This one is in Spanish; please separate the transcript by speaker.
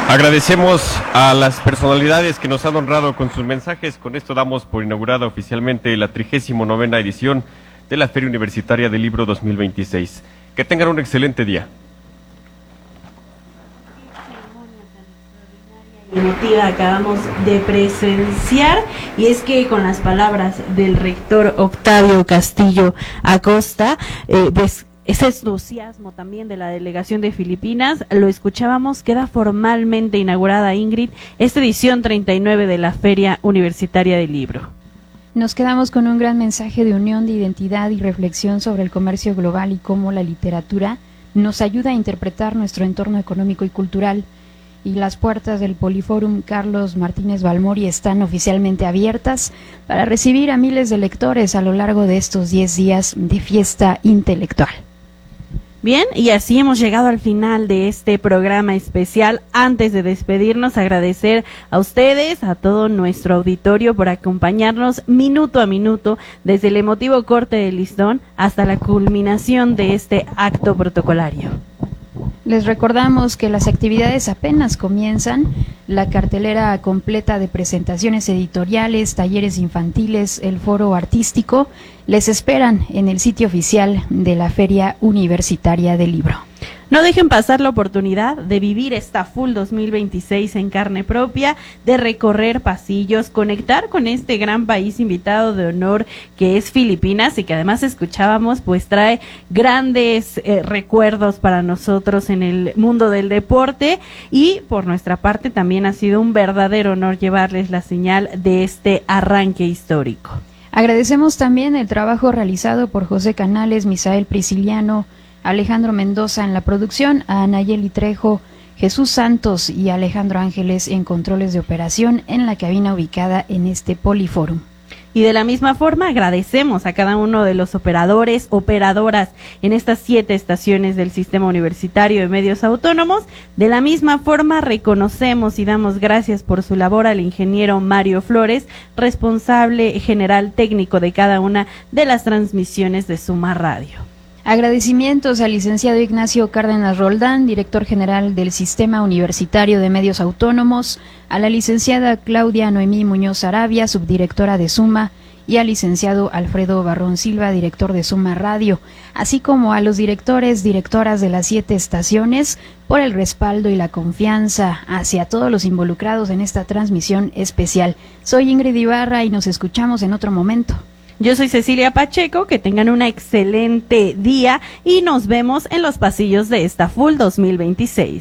Speaker 1: Agradecemos a las personalidades que nos han honrado con sus mensajes. Con esto damos por inaugurada oficialmente la 39ª edición de la Feria Universitaria del Libro 2026. Que tengan un excelente día.
Speaker 2: Emotiva acabamos de presenciar, y es que con las palabras del rector Octavio Castillo Acosta, pues ese entusiasmo también de la delegación de Filipinas, lo escuchábamos, queda formalmente inaugurada, Ingrid, esta edición 39 de la Feria Universitaria del Libro.
Speaker 3: Nos quedamos con un gran mensaje de unión, de identidad y reflexión sobre el comercio global y cómo la literatura nos ayuda a interpretar nuestro entorno económico y cultural. Y las puertas del Poliforum Carlos Martínez Balmori están oficialmente abiertas para recibir a miles de lectores a lo largo de estos 10 días de fiesta intelectual.
Speaker 2: Bien, y así hemos llegado al final de este programa especial. Antes de despedirnos, agradecer a ustedes, a todo nuestro auditorio, por acompañarnos minuto a minuto, desde el emotivo corte del listón hasta la culminación de este acto protocolario.
Speaker 3: Les recordamos que las actividades apenas comienzan. La cartelera completa de presentaciones editoriales, talleres infantiles, el foro artístico, les esperan en el sitio oficial de la Feria Universitaria del Libro.
Speaker 2: No dejen pasar la oportunidad de vivir esta FUL 2026 en carne propia, de recorrer pasillos, conectar con este gran país invitado de honor que es Filipinas, y que además escuchábamos, pues trae grandes recuerdos para nosotros en el mundo del deporte, y por nuestra parte también ha sido un verdadero honor llevarles la señal de este arranque histórico.
Speaker 3: Agradecemos también el trabajo realizado por José Canales, Misael Prisciliano, Alejandro Mendoza en la producción, a Anayeli Trejo, Jesús Santos y Alejandro Ángeles en controles de operación en la cabina ubicada en este Poliforum.
Speaker 2: Y de la misma forma agradecemos a cada uno de los operadores, operadoras en estas 7 estaciones del Sistema Universitario de Medios Autónomos. De la misma forma reconocemos y damos gracias por su labor al ingeniero Mario Flores, responsable general técnico de cada una de las transmisiones de Suma Radio.
Speaker 3: Agradecimientos al licenciado Ignacio Cárdenas Roldán, director general del Sistema Universitario de Medios Autónomos, a la licenciada Claudia Noemí Muñoz Arabia, subdirectora de Suma, y al licenciado Alfredo Barrón Silva, director de Suma Radio, así como a los directores, directoras de las 7 estaciones, por el respaldo y la confianza hacia todos los involucrados en esta transmisión especial. Soy Ingrid Ibarra y nos escuchamos en otro momento.
Speaker 2: Yo soy Cecilia Pacheco, que tengan un excelente día y nos vemos en los pasillos de esta FUL 2026.